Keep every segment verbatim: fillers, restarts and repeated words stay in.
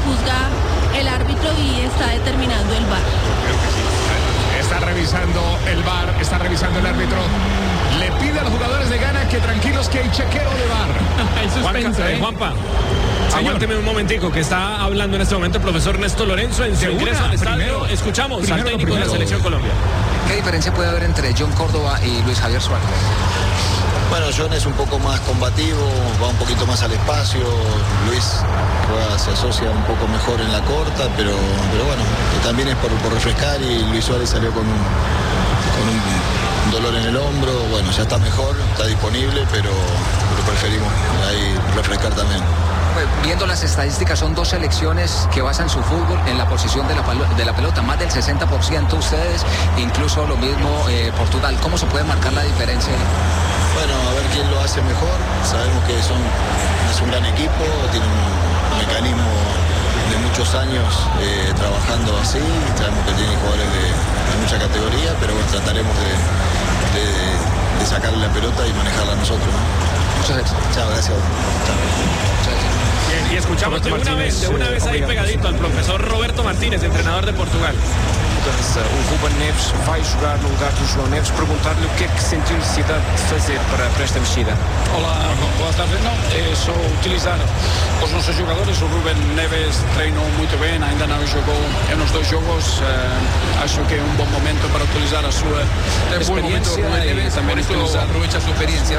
juzga el árbitro y está determinando el V A R. Creo que sí. Está revisando el V A R, está revisando el árbitro. Le pide a los jugadores de Ghana que tranquilos, que hay chequeo de V A R. Hay suspenso, Juanca, ¿eh? Juanpa, aguánteme un momentico, que está hablando en este momento el profesor Néstor Lorenzo en su De ingreso una, al estadio. primero, Escuchamos primero al lo técnico de la primero. Selección Colombia. ¿Qué diferencia puede haber entre John Córdoba y Luis Javier Suárez? Bueno, John es un poco más combativo, va un poquito más al espacio. Luis juega, se asocia un poco mejor en la corta, pero, pero bueno, también es por, por refrescar, y Luis Suárez salió con un, con un dolor en el hombro. Bueno, ya está mejor, está disponible, pero, pero preferimos ahí refrescar también. Pues, viendo las estadísticas, son dos selecciones que basan su fútbol en la posición de la, de la pelota, más del sesenta por ciento ustedes, incluso lo mismo eh, Portugal. ¿Cómo se puede marcar la diferencia? Bueno, a ver quién lo hace mejor. Sabemos que son, es un gran equipo, tiene un mecanismo de muchos años eh, trabajando así. Sabemos que tiene jugadores de, de mucha categoría, pero bueno, trataremos de, de, de sacarle la pelota y manejarla nosotros, ¿no? Muchas gracias. Chao, gracias. Chao. Bien, y escuchamos de una vez, de una vez ahí pegadito al profesor Roberto Martínez, entrenador de Portugal. O Ruben Neves vai jogar no lugar do João Neves. Perguntar-lhe o que é que sentiu necessidade de fazer para, para esta mexida. Olá, boa tarde. Não, é só utilizar os nossos jogadores. O Ruben Neves treinou muito bem, ainda não jogou nos dois jogos. Uh, acho que é um bom momento para utilizar a sua experiência e também utilizar aprovecha su experiencia.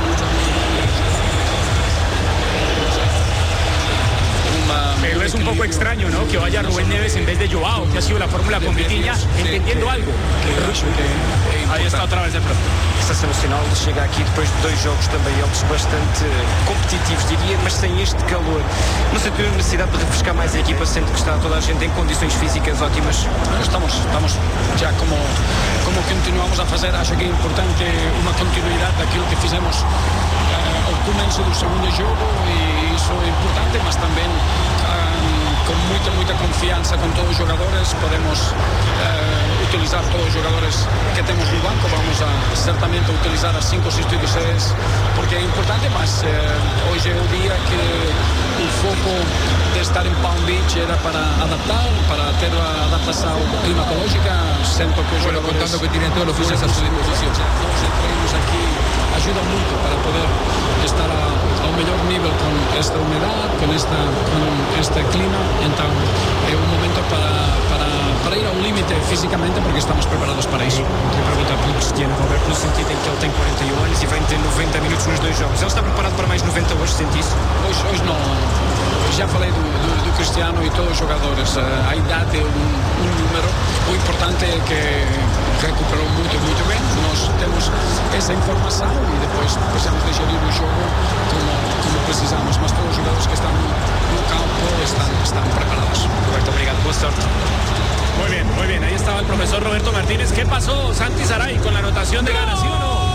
Pero es un poco extraño, ¿no?, que vaya Rubén Neves en vez de Joao, que ha sido la fórmula con Vitinha, entendiendo algo. Ahí está otra vez el profe. A Seleção Nacional chega aqui depois de dois jogos também jogos bastante competitivos, diria, mas sem este calor. Não sei, tem necessidade de refrescar mais a equipa, sendo que está toda a gente em condições físicas ótimas. Estamos, estamos já como, como continuamos a fazer. Acho que é importante uma continuidade daquilo que fizemos uh, ao começo do segundo jogo, e isso é importante, mas também um, com muita, muita confiança com todos os jogadores. Podemos uh, utilizar todos os jogadores que temos no banco. Vamos a certamente utilizar as cinco substituições, porque é importante, mas uh, hoje é o dia que o foco de estar em Palm Beach era para adaptar, para ter a adaptação climatológica. Sinto que os Bueno, jogadores... contando que tienen todos los fines a su disposición. Os treinos aqui ajudam muito para poder estar a, ao melhor nível com esta umidade, com, esta, com este clima. Então é um momento para, para, para ir ao limite fisicamente, porque estamos preparados para isso. Queria perguntar pelo Cristiano Ronaldo, no sentido em que ele tem quarenta e um anos e vem ter noventa minutos nos dois jogos. Ele está preparado para mais noventa hoje, sente isso? Hoje, hoje não. Já falei do, do, do Cristiano e todos os jogadores. A idade é um, um número. O importante é que recuperou muito, muito bem. Nós temos essa informação e depois precisamos de gerir o jogo como, como precisamos. Mas todos os jogadores que estão no campo estão, estão preparados. Roberto, obrigado. Boa sorte. Muy bien, muy bien. Ahí estaba el profesor Roberto Martínez. ¿Qué pasó, Santi Saray, con la anotación de Ghana, sí o no?